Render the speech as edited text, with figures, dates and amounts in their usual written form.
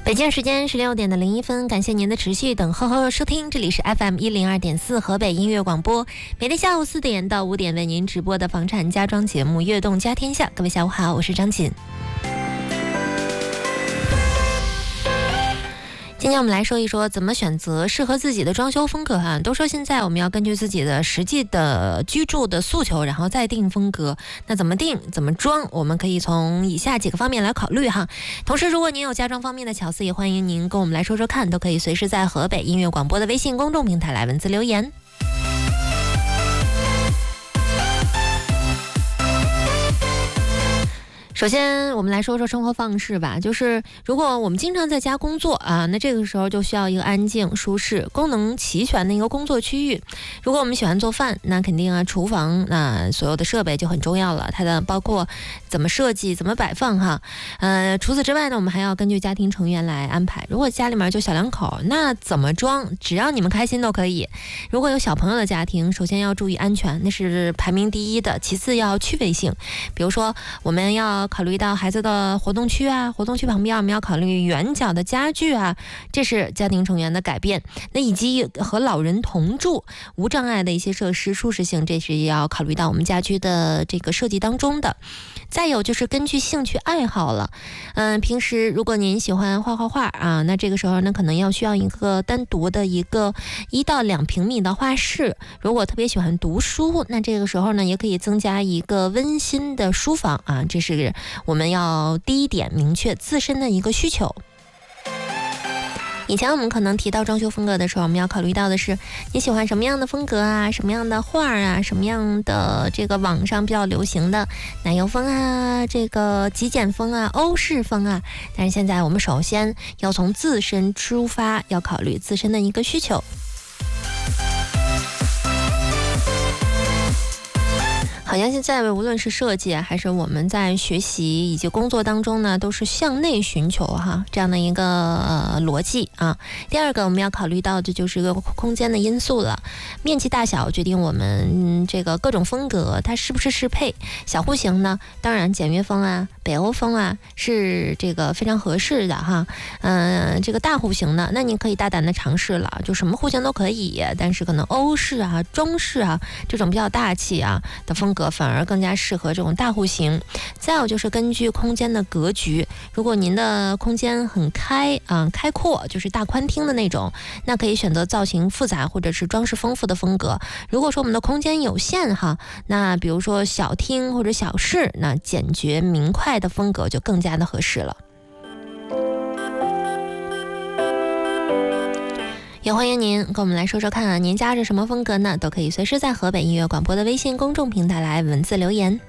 北京时间16:01，感谢您的持续等候和收听，这里是 FM102.4 河北音乐广播，每天下午4点到5点为您直播的房产家装节目《悦动家天下》。各位下午好，我是张锦。今天我们来说一说怎么选择适合自己的装修风格哈。都说现在我们要根据自己的实际的居住的诉求，然后再定风格。那怎么定怎么装，我们可以从以下几个方面来考虑哈。同时如果您有家装方面的巧思，也欢迎您跟我们来说说看，都可以随时在河北音乐广播的微信公众平台来文字留言。首先我们来说说生活方式吧，就是如果我们经常在家工作啊，那这个时候就需要一个安静、舒适、功能齐全的一个工作区域。如果我们喜欢做饭，那肯定啊，厨房那所有的设备就很重要了，它的包括怎么设计、怎么摆放哈。除此之外呢，我们还要根据家庭成员来安排。如果家里面就小两口，那怎么装，只要你们开心都可以。如果有小朋友的家庭，首先要注意安全，那是排名第一的，其次要趣味性。比如说我们要考虑到孩子的活动区啊，活动区旁边我们要考虑圆角的家具啊，这是家庭成员的改变。那以及和老人同住无障碍的一些设施，舒适性，这是要考虑到我们家居的这个设计当中的。再有就是根据兴趣爱好了，平时如果您喜欢画画啊，那这个时候呢可能需要一个单独的一个1到2平米的画室。如果特别喜欢读书，那这个时候呢也可以增加一个温馨的书房啊，这是我们要第一点明确自身的一个需求。以前我们可能提到装修风格的时候，我们要考虑到的是你喜欢什么样的风格啊，什么样的画啊，什么样的这个网上比较流行的奶油风啊，这个极简风啊，欧式风啊。但是现在我们首先要从自身出发，要考虑自身的一个需求。好像现在无论是设计还是我们在学习以及工作当中呢，都是向内寻求哈这样的一个逻辑啊。第二个我们要考虑到的就是一个空间的因素了，面积大小决定我们这个各种风格它是不是适配。小户型呢，当然简约风啊、北欧风啊是这个非常合适的哈。这个大户型呢，那你可以大胆的尝试了，就什么户型都可以，但是可能欧式啊、中式啊这种比较大气啊的风格反而更加适合这种大户型。再有就是根据空间的格局，如果您的空间很开阔，就是大宽厅的那种，那可以选择造型复杂或者是装饰丰富的风格。如果说我们的空间有限哈，那比如说小厅或者小室，那简洁明快的风格就更加的合适了。也欢迎您跟我们来说说看啊，您家是什么风格呢？都可以随时在河北音乐广播的微信公众平台来文字留言。